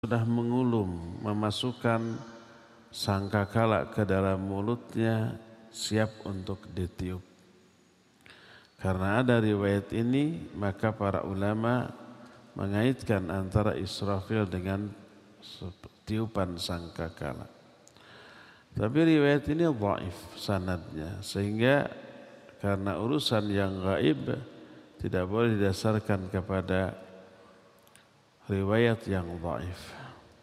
sudah mengulum, memasukkan sangkakala ke dalam mulutnya, siap untuk ditiup. Karena ada riwayat ini, maka para ulama mengaitkan antara Israfil dengan tiupan sangkakala. Tapi riwayat ini dhaif sanadnya, sehingga karena urusan yang gaib tidak boleh didasarkan kepada riwayat yang dhaif.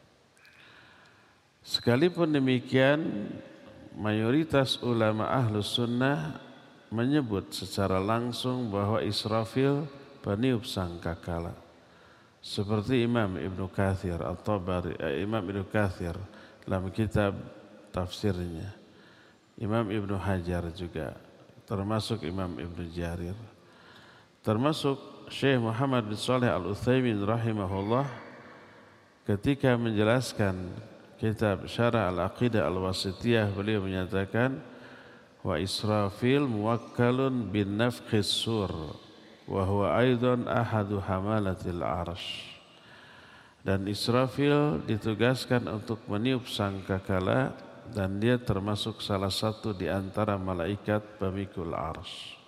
Sekalipun demikian, mayoritas ulama ahlus sunnah menyebut secara langsung bahwa Israfil peniup sangkakala. Seperti Imam Ibnu Katsir Imam Ibnu Katsir dalam kitab tafsirnya, Imam Ibnu Hajar juga, termasuk Imam Ibnu Jarir, termasuk Syekh Muhammad bin Shalih Al-Utsaimin rahimahullah ketika menjelaskan kitab Syarah Al-Aqidah Al-Wasithiyah, beliau menyatakan wa Israfil muwakkalun bin nafkhis sur wa huwa aidan ahadu hamalatil arsy. Dan Israfil ditugaskan untuk meniup sangkakala dan dia termasuk salah satu di antara malaikat pemikul arsy.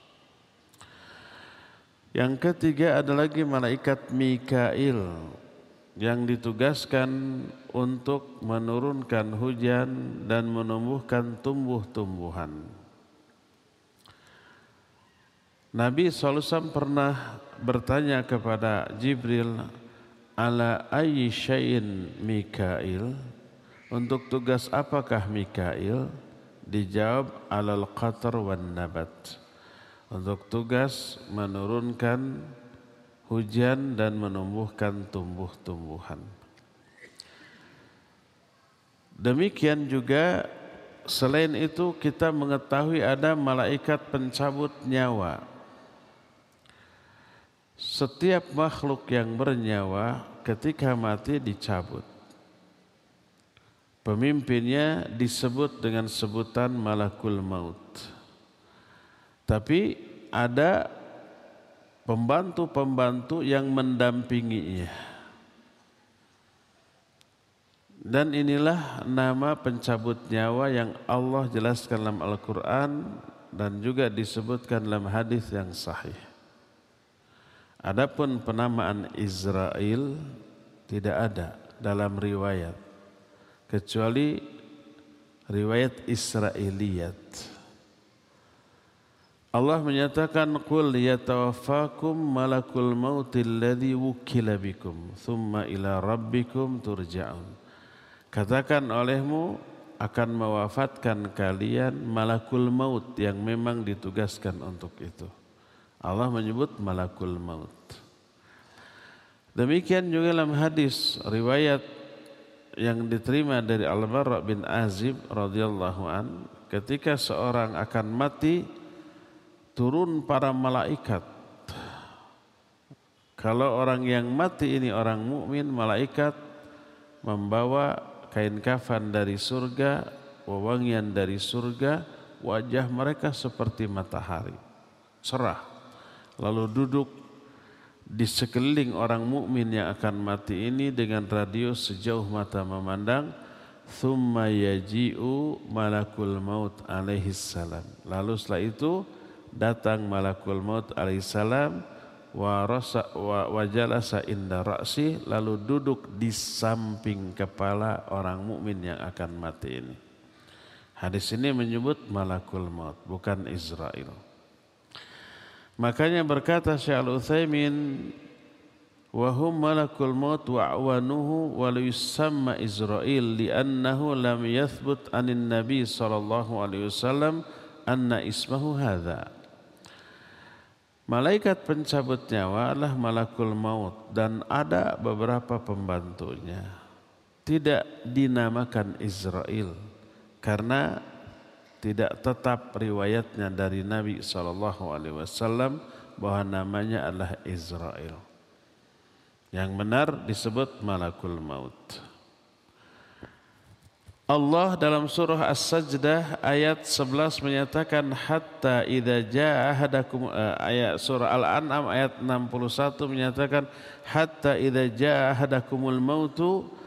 Yang ketiga ada lagi malaikat Mikail yang ditugaskan untuk menurunkan hujan dan menumbuhkan tumbuh-tumbuhan. Nabi SAW pernah bertanya kepada Jibril, ala ayyi syai'in Mikail, untuk tugas apakah Mikail? Dijawab alal qatar wan nabat, untuk tugas menurunkan hujan dan menumbuhkan tumbuh-tumbuhan. Demikian juga selain itu kita mengetahui ada malaikat pencabut nyawa. Setiap makhluk yang bernyawa ketika mati dicabut. Pemimpinnya disebut dengan sebutan malakul maut. Tapi ada pembantu-pembantu yang mendampinginya. Dan inilah nama pencabut nyawa yang Allah jelaskan dalam Al-Quran dan juga disebutkan dalam hadis yang sahih. Adapun penamaan Israel tidak ada dalam riwayat, kecuali riwayat Israiliyat. Allah menyatakan qul yatawaffakum malakul mautil ladzi wukila bikum thumma ila rabbikum turja'un. Katakan olehmu akan mewafatkan kalian malakul maut yang memang ditugaskan untuk itu. Allah menyebut malakul maut. Demikian juga dalam hadis riwayat yang diterima dari Al-Bara bin Azib radhiyallahu an, ketika seorang akan mati turun para malaikat. Kalau orang yang mati ini orang mukmin, malaikat membawa kain kafan dari surga, wewangian dari surga, wajah mereka seperti matahari, cerah. Lalu duduk di sekeliling orang mukmin yang akan mati ini dengan radius sejauh mata memandang. Thumma yaji'u malakul maut alaihi salam. Lalu setelah itu datang malakul maut alaihissalam wa jalasa inda ra'si, lalu duduk di samping kepala orang mukmin yang akan mati ini. Hadis ini menyebut malakul maut, bukan Israel. Makanya berkata Syekh Al-Utsaimin, wa hum malakul maut wa awanuhu wa la yusamma Israil li'annahu lam yathbut anin nabi sallallahu alaihi wasallam anna ismahu hadza. Malaikat pencabut nyawa adalah malakul maut dan ada beberapa pembantunya. Tidak dinamakan Israel karena tidak tetap riwayatnya dari Nabi SAW bahwa namanya adalah Israel. Yang benar disebut malakul maut. Allah dalam surah As-Sajdah ayat 11 menyatakan hatta idza jaa ahadakum, ayat surah Al-An'am ayat 61 menyatakan hatta idza jaa ahadakumul mautu